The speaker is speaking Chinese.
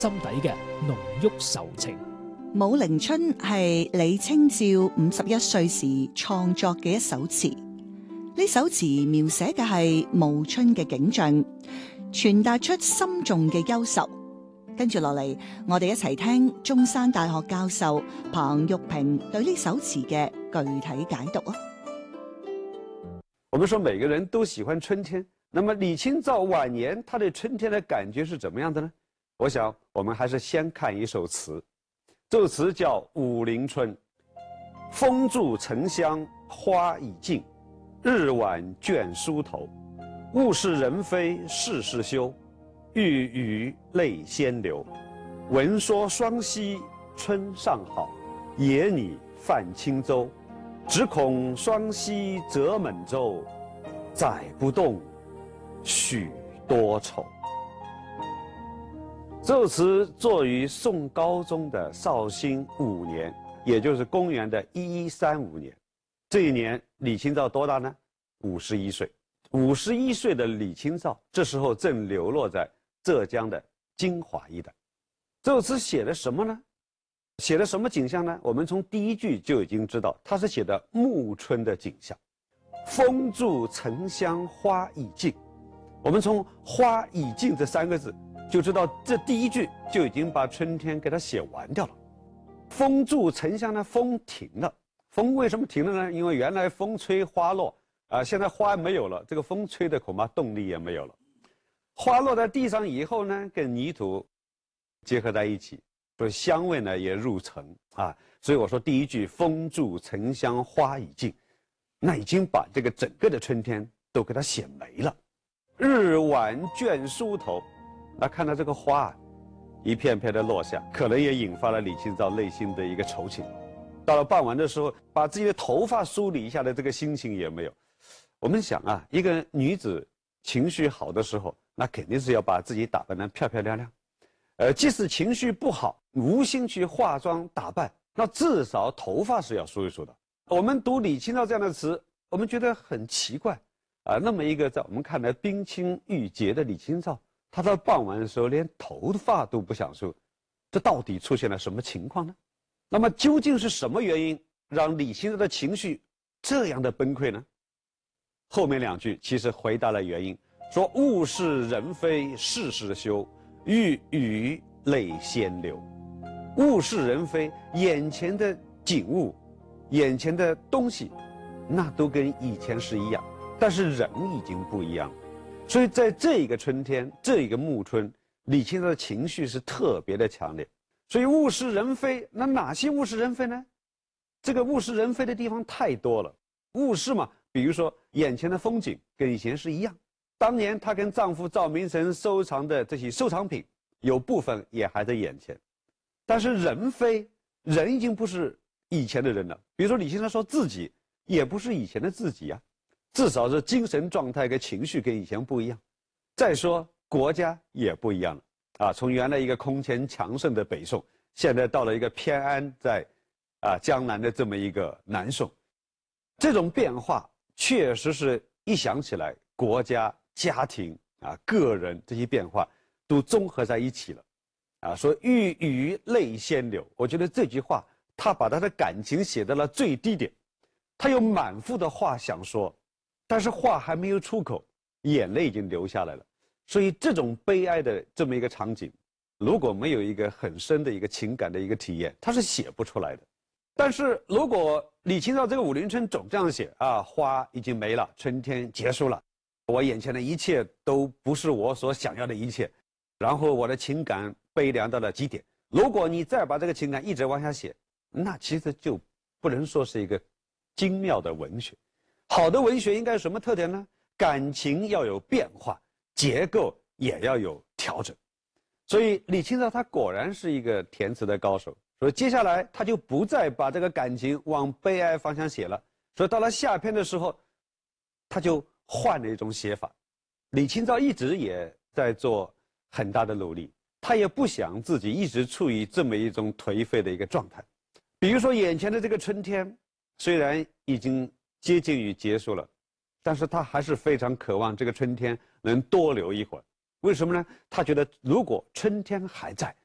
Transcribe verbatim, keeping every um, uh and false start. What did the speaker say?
心底嘅濃郁仇情。 《武陵春》係李清照五十一歲時創作嘅一首詞。呢首詞描寫嘅係暮春嘅景象，傳達出深重嘅憂愁。跟住落嚟，我哋一齊聽中山大學教授彭玉平對呢首詞嘅具體解讀啊！ 我們說每個人都喜歡春天，那麼李清照晚年他對春天的感覺是怎麼樣的呢？我想我們還是先看一首詞，這首詞叫《武陵春》。風住沉香花已盡，日晚倦梳頭。物是人非事事休，欲語淚先流。聞說雙溪春尚好，野擬泛輕舟。只恐雙溪舴滿舟，載不動許多愁。这首词作于宋高宗的绍兴五年，也就是公元的一一三五年。这一年，李清照多大呢？五十一岁。五十一岁的李清照，这时候正流落在浙江的金华一带。这首词写的什么呢？写的什么景象呢？我们从第一句就已经知道，它是写的暮春的景象。风住沉香花已尽。我们从花已尽这三个字就知道，这第一句就已经把春天给它写完掉了。风住沉香呢，风停了。风为什么停了呢？因为原来风吹花落啊，现在花没有了，这个风吹的恐怕动力也没有了。花落在地上以后呢，跟泥土结合在一起，所以香味呢也入城啊。所以我说第一句风住沉香花已尽，那已经把这个整个的春天都给它写没了。日晚倦梳头。那看到这个花一片片的落下，可能也引发了李清照内心的一个愁情。到了傍晚的时候，把自己的头发梳理一下的这个心情也没有。我们想啊，一个女子情绪好的时候，那肯定是要把自己打扮得漂漂亮亮。呃，即使情绪不好，无心去化妆打扮，那至少头发是要梳一梳的。我们读李清照这样的词，我们觉得很奇怪啊。那么一个在我们看来冰清玉洁的李清照，他到傍晚的时候连头发都不想梳，这到底出现了什么情况呢？那么究竟是什么原因让李清照的情绪这样的崩溃呢？后面两句其实回答了原因，说物是人非事事休，欲语泪先流。物是人非，眼前的景物，眼前的东西，那都跟以前是一样，但是人已经不一样了。所以在这一个春天，这一个暮春，李清照的情绪是特别的强烈。所以物是人非，那哪些物是人非呢？这个物是人非的地方太多了。物是嘛，比如说眼前的风景跟以前是一样，当年她跟丈夫赵明诚收藏的这些收藏品，有部分也还在眼前。但是人非，人已经不是以前的人了。比如说李清照说自己也不是以前的自己啊。至少是精神状态跟情绪跟以前不一样。再说国家也不一样了啊，从原来一个空前强盛的北宋，现在到了一个偏安在啊江南的这么一个南宋。这种变化确实是一想起来，国家、家庭啊、个人这些变化都综合在一起了啊。说欲语泪先流，我觉得这句话他把他的感情写到了最低点，他有满腹的话想说，但是话还没有出口，眼泪已经流下来了。所以这种悲哀的这么一个场景，如果没有一个很深的一个情感的一个体验，它是写不出来的。但是如果李清照这个《武陵春》总这样写啊，花已经没了，春天结束了，我眼前的一切都不是我所想要的一切，然后我的情感悲凉到了极点。如果你再把这个情感一直往下写，那其实就不能说是一个精妙的文学。好的文学应该有什么特点呢？感情要有变化，结构也要有调整。所以李清照他果然是一个填词的高手。所以接下来他就不再把这个感情往悲哀方向写了。所以到了下篇的时候，他就换了一种写法。李清照一直也在做很大的努力，他也不想自己一直处于这么一种颓废的一个状态。比如说眼前的这个春天，虽然已经接近于结束了，但是他还是非常渴望这个春天能多留一会儿。为什么呢？他觉得如果春天还在，